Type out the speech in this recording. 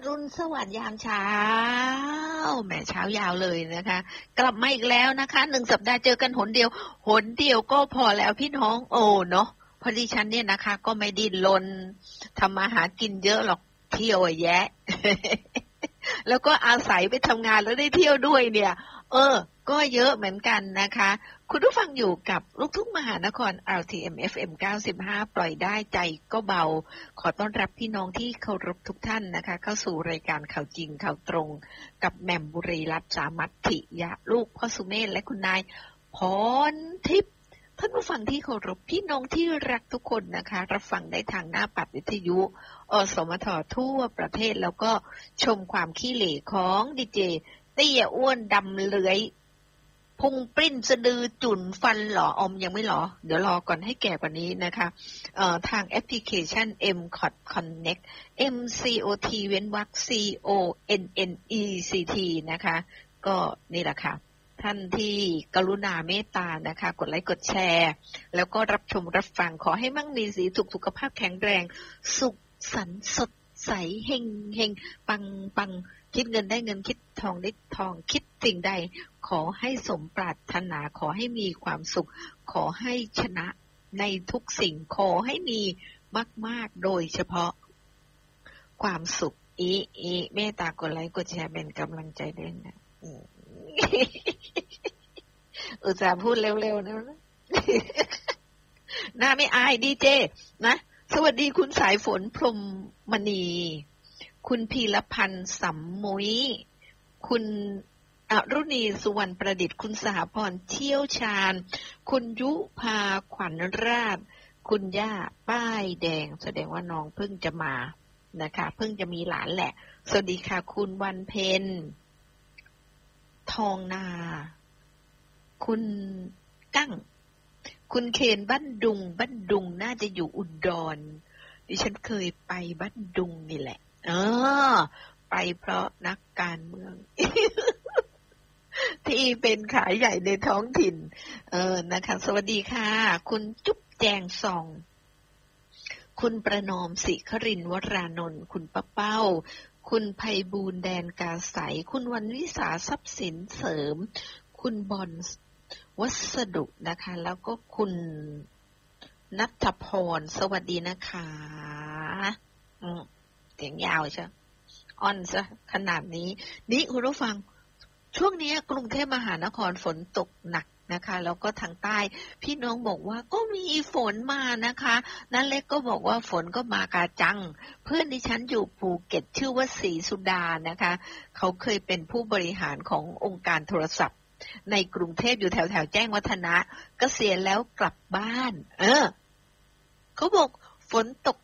รุณสวัสดิ์ยามเช้าแหมเช้ายาวเลยนะคะกลับมาอีกแล้วนะคะ1 สัปดาห์เจอกันหนเดียวก็พอแล้วพี่น้องโอ้เนาะพอดีฉันเนี่ยนะคะก็ไม่ดิ้นรนทำมาหากินเยอะหรอกเที่ยวแยะ แล้วก็อาศัยไปทำงานแล้วได้เที่ยวด้วยเนี่ยก็เยอะเหมือนกันนะคะคุณผู้ฟังอยู่กับลูกทุ่งมหานคร RTM FM 95ปล่อยได้ใจก็เบาขอต้อนรับพี่น้องที่เคารพทุกท่านนะคะเข้าสู่รายการข่าวจริงข่าวตรงกับแหม่มบุรีรัตน์สามัตถิยะลูกพ่อสุเมธและคุณนายพรทิพย์ท่านผู้ฟังที่เคารพพี่น้องที่รักทุกคนนะคะรับฟังได้ทางหน้าปัดวิทยุสมททั่วประเทศแล้วก็ชมความขี้เหร่ของดีเจเตี้ยอ้วนดำเลื้อยพุงปริ้นสะดือจุ่นฟันหล่ออมยังไม่หล่อเดี๋ยวรอก่อนให้แก่กว่านี้นะคะทางแอปพลิเคชัน MCOT Connect MCOT เว้นวรรค CONNECT นะคะก็นี่แหละค่ะท่านที่กรุณาเมตตานะคะกดไลค์กดแชร์แล้วก็รับชมรับฟังขอให้มั่งมีสีสุขภาพแข็งแรงสุขสันต์สดใสเฮงเฮงปังปังคิดเงินได้เงินคิดทองได้ทองคิดสิ่งใดขอให้สมปรารถนาขอให้มีความสุขขอให้ชนะในทุกสิ่งขอให้มีมากๆโดยเฉพาะความสุขเมตตากดไลค์กดแชร์เป็นกำลังใจด้วยนะอุตส่าห์พูดเร็วๆนะหน้าไม่อายดีเจนะสวัสดีคุณสายฝนพรหมมณีคุณพีรพันธ์สัมมุยคุณอรุณีสุวรรณประดิษฐ์คุณสหพรเชี่ยวชาญคุณยุพาขวัญราชคุณย่าป้ายแดงแสดงว่าน้องเพิ่งจะมานะคะเพิ่งจะมีหลานแหละสวัสดีค่ะคุณวันเพ็ญทองนาคุณกั้งคุณเคนบ้านดุงน่าจะอยู่อุดรดิฉันเคยไปบ้านดุงนี่แหละไปเพราะนักการเมือง ที่เป็นขายใหญ่ในท้องถิ่นนะคะสวัสดีค่ะคุณจุ๊บแจงซองคุณประนอมศิครินทร์วรานนท์คุณป้าเป้าคุณไพบูลย์แดนกาใสคุณวันวิสาทรัพย์สินเสริมคุณบอลวัสดุนะคะแล้วก็คุณณัฐพรสวัสดีนะคะเสียงยาวใช่อ่อนซะขนาดนี้นี่คุณผู้ฟังช่วงนี้กรุงเทพมหานครฝนตกหนักนะคะแล้วก็ทางใต้พี่น้องบอกว่าก็มีฝนมานะคะนั่นเล็กก็บอกว่าฝนก็มากาจังเพื่อนดิฉันอยู่ภูเก็ตชื่อว่าศรีสุดานะคะเขาเคยเป็นผู้บริหารขององค์การโทรศัพท์ในกรุงเทพอยู่แถวแจ้งวัฒนะเกษียณแล้วกลับบ้านเขาบอกฝนตก